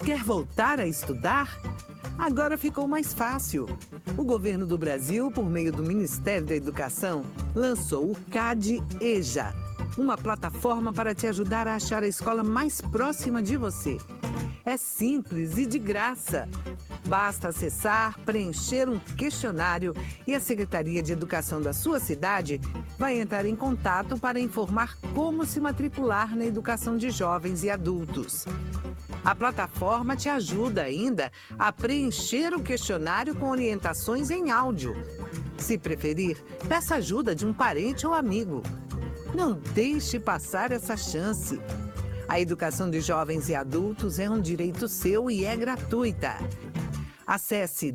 Quer voltar a estudar? Agora ficou mais fácil. O governo do Brasil, por meio do Ministério da Educação, lançou o CAD-EJA, uma plataforma para te ajudar a achar a escola mais próxima de você. É simples e de graça. Basta acessar, preencher um questionário e a Secretaria de Educação da sua cidade vai entrar em contato para informar como se matricular na educação de jovens e adultos. A plataforma te ajuda ainda a preencher o questionário com orientações em áudio. Se preferir, peça ajuda de um parente ou amigo. Não deixe passar essa chance. A educação de jovens e adultos é um direito seu e é gratuita. Acesse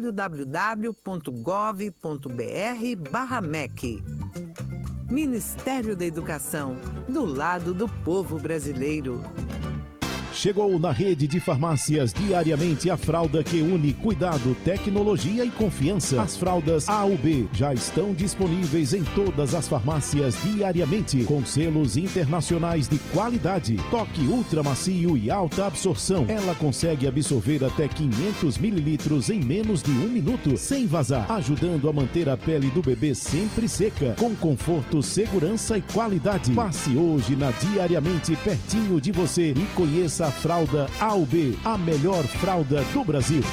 www.gov.br/MEC. Ministério da Educação, do lado do povo brasileiro. Chegou na rede de farmácias diariamente a fralda que une cuidado, tecnologia e confiança. As fraldas A/B já estão disponíveis em todas as farmácias diariamente, com selos internacionais de qualidade. Toque ultra macio e alta absorção. Ela consegue absorver até 500 mililitros em menos de 1 minuto, sem vazar, ajudando a manter a pele do bebê sempre seca, com conforto, segurança e qualidade. Passe hoje na Diariamente pertinho de você e conheça a fralda A/B, a melhor fralda do Brasil.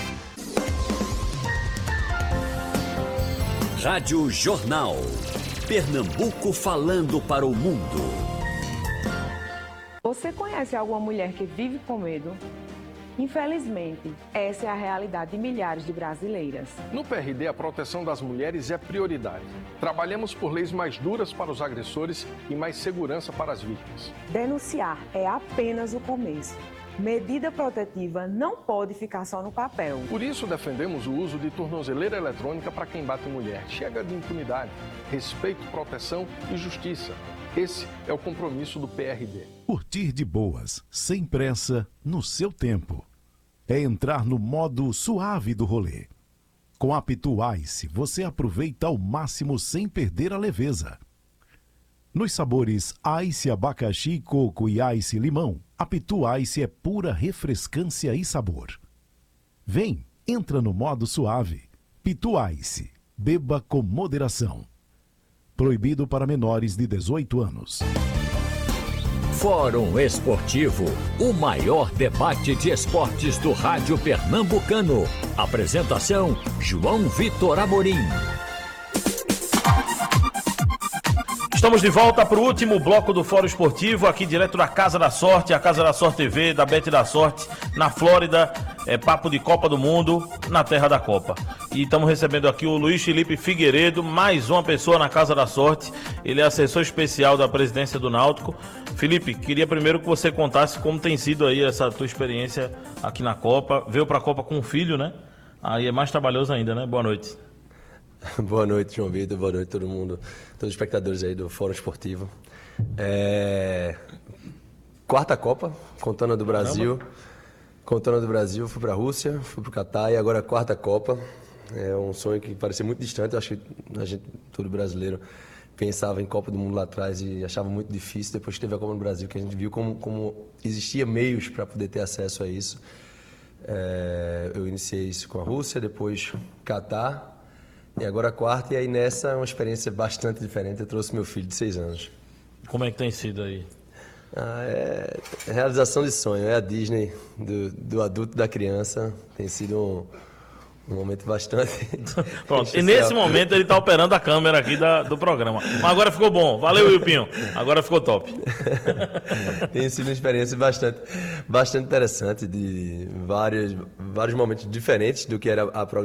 Rádio Jornal. Pernambuco falando para o mundo. Você conhece alguma mulher que vive com medo? Infelizmente, essa é a realidade de milhares de brasileiras. No PRD, a proteção das mulheres é prioridade. Trabalhamos por leis mais duras para os agressores e mais segurança para as vítimas. Denunciar é apenas o começo. Medida protetiva não pode ficar só no papel. Por isso, defendemos o uso de tornozeleira eletrônica para quem bate em mulher. Chega de impunidade, respeito, proteção e justiça. Esse é o compromisso do PRD. Curtir de boas, sem pressa, no seu tempo. É entrar no modo suave do rolê. Com a Pitu Ice, você aproveita ao máximo sem perder a leveza. Nos sabores Ice abacaxi, coco e Ice limão, a Pitu Ice é pura refrescância e sabor. Vem, entra no modo suave. Pitu Ice, beba com moderação. Proibido para menores de 18 anos. Fórum Esportivo, o maior debate de esportes do rádio pernambucano. Apresentação, João Vitor Amorim. Estamos de volta para o último bloco do Fórum Esportivo, aqui direto da Casa da Sorte, a Casa da Sorte TV, da Bet da Sorte, na Flórida. É papo de Copa do Mundo, na terra da Copa. E estamos recebendo aqui o Luiz Felipe Figueiredo, mais uma pessoa na Casa da Sorte. Ele é assessor especial da presidência do Náutico. Felipe, queria primeiro que você contasse como tem sido aí essa tua experiência aqui na Copa. Veio para a Copa com um filho, né? Aí é mais trabalhoso ainda, né? Boa noite. Boa noite, João Vitor. Boa noite todo mundo, todos os espectadores aí do Fórum Esportivo. Quarta Copa, contando a do Brasil. Contando a do Brasil, fui para a Rússia, fui para o Catar e agora a quarta Copa. É um sonho que parecia muito distante. Eu acho que a gente, todo brasileiro, pensava em Copa do Mundo lá atrás e achava muito difícil. Depois que teve a Copa no Brasil, que a gente viu como existia meios para poder ter acesso a isso. Eu iniciei isso com a Rússia, depois Catar. E agora a quarta, e aí nessa é uma experiência bastante diferente. Eu trouxe meu filho de 6 anos. Como é que tem sido aí? É realização de sonho, é a Disney do adulto e da criança. Tem sido um momento bastante... Pronto, e nesse momento ele está operando a câmera aqui do programa. Mas agora ficou bom, valeu Wilpinho, agora ficou top. Tem sido uma experiência bastante interessante, de vários momentos diferentes do que era a programação.